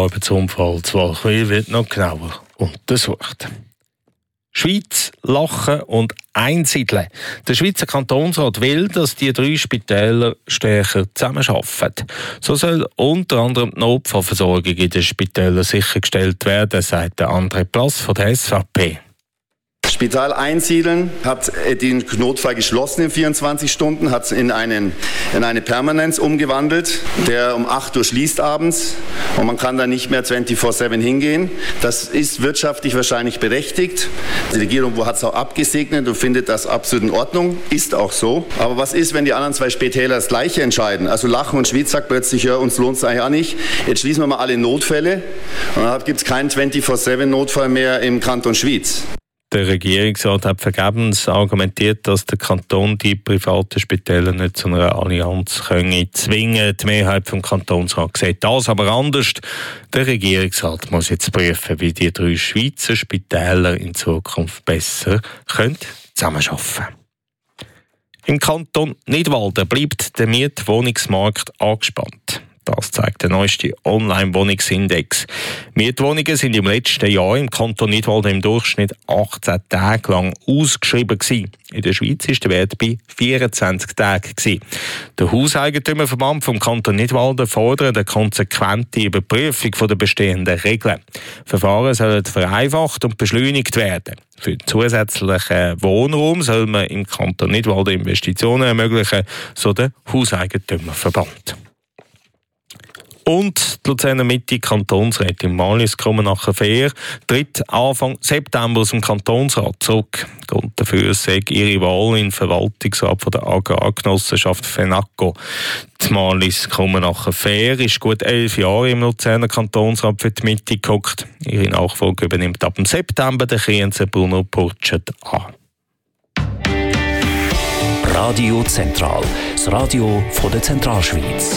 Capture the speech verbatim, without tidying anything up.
Arbeitsunfall zu Walchwil wird noch genauer untersucht. Schweiz, Lachen und Einsiedeln. Der Schweizer Kantonsrat will, dass die drei Spitäler stärker zusammenarbeiten. So soll unter anderem die Notfallversorgung in den Spitälern sichergestellt werden, sagt der André Plass von der S V P. Spital einsiedeln, hat den Notfall geschlossen in vierundzwanzig Stunden, hat es in, einen, in eine Permanenz umgewandelt, der um acht Uhr schließt abends und man kann da nicht mehr vierundzwanzig sieben hingehen. Das ist wirtschaftlich wahrscheinlich berechtigt. Die Regierung hat es auch abgesegnet und findet das absolut in Ordnung, ist auch so. Aber was ist, wenn die anderen zwei Spitäler das Gleiche entscheiden? Also Lachen und Schwyz sagt plötzlich, ja, uns lohnt es eigentlich auch nicht. Jetzt schließen wir mal alle Notfälle und dann gibt es keinen vierundzwanzig sieben Notfall mehr im Kanton Schwyz. Der Regierungsrat hat vergebens argumentiert, dass der Kanton die privaten Spitäler nicht zu einer Allianz könne zwingen. Die Mehrheit vom Kantonsrat sieht das aber anders. Der Regierungsrat muss jetzt prüfen, wie die drei Schweizer Spitäler in Zukunft besser können zusammenarbeiten können. Im Kanton Nidwalden bleibt der Mietwohnungsmarkt angespannt. Das zeigt der neueste Online-Wohnungsindex. Mietwohnungen sind im letzten Jahr im Kanton Nidwalden im Durchschnitt achtzehn Tage lang ausgeschrieben gewesen. In der Schweiz war der Wert bei vierundzwanzig Tagen gewesen. Der Hauseigentümerverband vom Kanton Nidwalden fordert eine konsequente Überprüfung der bestehenden Regeln. Verfahren sollen vereinfacht und beschleunigt werden. Für den zusätzlichen Wohnraum soll man im Kanton Nidwalden Investitionen ermöglichen, so der Hauseigentümerverband. Und die Luzerner Mitte Kantonsrätin Marlies Krummenacher-Fehr tritt Anfang September aus dem Kantonsrat zurück. Grund dafür sei ihre Wahl in den Verwaltungsrat von der Agrargenossenschaft FENACO. Die Marlies Krummenacher-Fehr ist gut elf Jahre im Luzerner Kantonsrat für die Mitte gehockt. Ihre Nachfolge übernimmt ab dem September der Krienzer Bruno Purtschet an. Radio Zentral, das Radio von der Zentralschweiz.